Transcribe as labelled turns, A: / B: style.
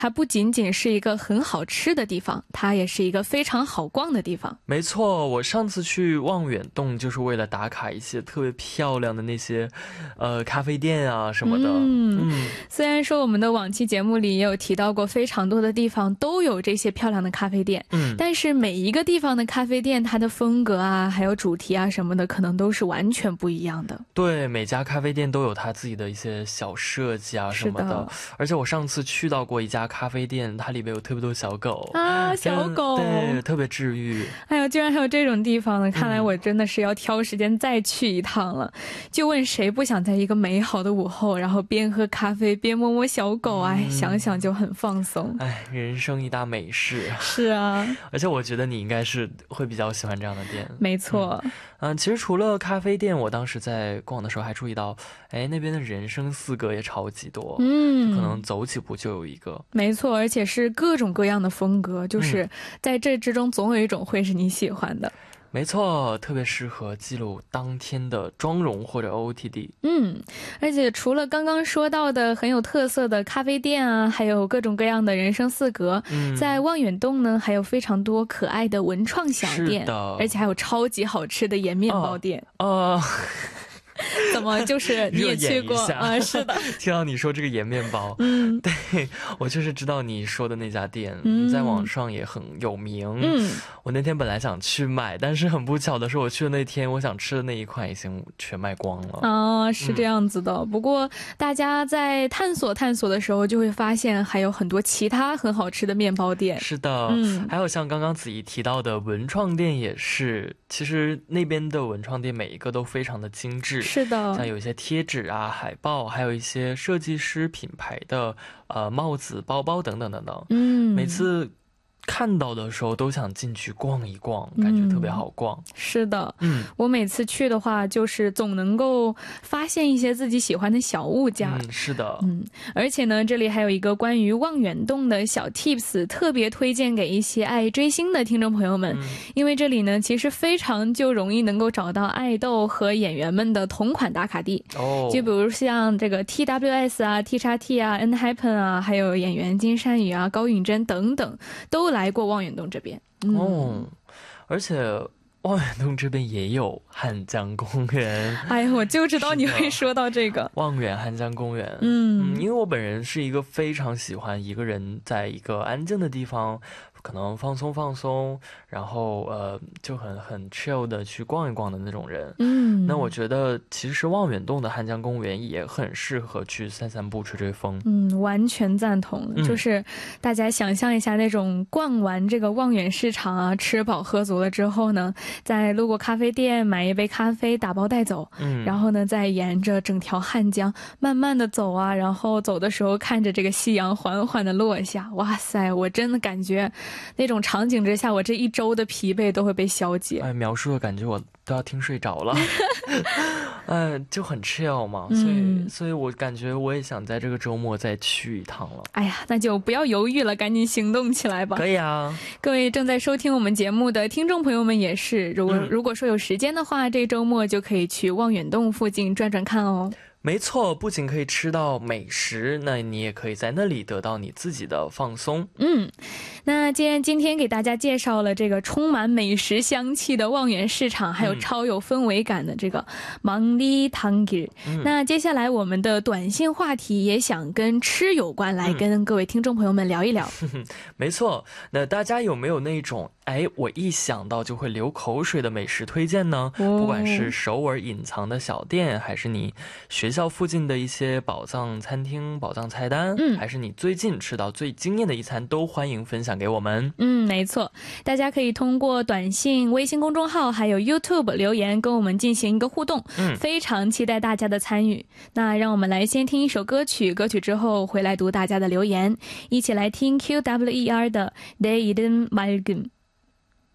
A: 它不仅仅是一个很好吃的地方，它也是一个非常好逛的地方。
B: 没错，我上次去望远洞就是为了打卡一些特别漂亮的那些咖啡店啊什么的。
A: 虽然说我们的往期节目里也有提到过非常多的地方都有这些漂亮的咖啡店，但是每一个地方的咖啡店它的风格啊还有主题啊什么的可能都是完全不一样的。
B: 对，每家咖啡店都有它自己的一些小设计啊什么的。而且我上次去到过一家咖啡店，它里面有特别多小狗
A: 啊，小狗，
B: 对，特别治愈。
A: 哎呦，居然还有这种地方呢，看来我真的是要挑时间再去一趟了。就问谁不想在一个美好的午后，然后边喝咖啡边摸摸小狗，哎，想想就很放松。
B: 哎，人生一大美事。
A: 是啊，
B: 而且我觉得你应该是会比较喜欢这样的店。
A: 没错。
B: 其实除了咖啡店，我当时在逛的时候还注意到，哎，那边的人生四格也超级多，可能走几步就有一个。
A: 没错，而且是各种各样的风格，就是在这之中总有一种会是你喜欢的。
B: 没错，特别适合记录当天的妆容或者 OOTD。
A: 而且除了刚刚说到的很有特色的咖啡店啊，还有各种各样的人生四格，在望远洞呢还有非常多可爱的文创小店，而且还有超级好吃的盐面包店。怎么就是你也去过啊？是的，
B: 听到你说这个盐面包，对，我确实知道你说的那家店，在网上也很有名。我那天本来想去买，但是很不巧的是，我去的那天，我想吃的那一块已经全卖光了
A: 啊，是这样子的。不过大家在探索的时候，就会发现还有很多其他很好吃的面包店。
B: 是的，还有像刚刚子怡提到的文创店也是，其实那边的文创店每一个都非常的精致。
A: 是的，
B: 像有一些贴纸啊、海报，还有一些设计师品牌的帽子、包包等等等等。每次看到的时候都想进去逛一逛，感觉特别好逛。
A: 是的，我每次去的话就是总能够发现一些自己喜欢的小物件。
B: 是的，
A: 而且呢这里还有一个关于望远洞的小 tips， 特别推荐给一些爱追星的听众朋友们。因为这里呢其实非常就容易能够找到爱豆和演员们的同款打卡地。就比如像这个 TWS 啊、TXT 啊、ENHYPEN 啊，还有演员金善宇啊、高允贞等等都来过望远洞这边。
B: 而且望远洞这边也有汉江公园。
A: 哎呀，我就知道你会说到这个
B: 望远汉江公园。因为我本人是一个非常喜欢一个人在一个安静的地方可能放松，然后就很 chill 的去逛一逛的那种人。那我觉得其实望远洞的汉江公园也很适合去散散步、吹吹风。
A: 完全赞同。就是大家想象一下那种逛完这个望远市场啊，吃饱喝足了之后呢，再路过咖啡店买一杯咖啡打包带走，然后呢再沿着整条汉江慢慢的走啊，然后走的时候看着这个夕阳缓缓的落下，哇塞，我真的感觉那种场景之下我这一周的疲惫都会被消解。
B: 描述的感觉我都要听睡着了。就很 chill 嘛，所以我感觉我也想在这个周末再去一趟了。
A: 哎呀，那就不要犹豫了，赶紧行动起来吧。
B: 可以啊。
A: 各位正在收听我们节目的听众朋友们也是，如果说有时间的话，这周末就可以去望远洞附近转转看哦。
B: 没错，不仅可以吃到美食，那你也可以在那里得到你自己的放松。
A: 那既然今天给大家介绍了这个充满美食香气的望远市场，还有超有氛围感的这个망리단길，那接下来我们的短信话题也想跟吃有关，来跟各位听众朋友们聊一聊。
B: 没错，那大家有没有那种我一想到就会流口水的美食推荐呢？不管是首尔隐藏的小店，还是你学校附近的一些宝藏餐厅、宝藏菜单，还是你最近吃到最惊艳的一餐，都欢迎分享给我们。
A: 没错，大家可以通过短信、微信公众号还有 YouTube 留言跟我们进行一个互动，非常期待大家的参与。那让我们来先听一首歌曲，歌曲之后回来读大家的留言，一起来听 QWER 的 내 이름 맑음。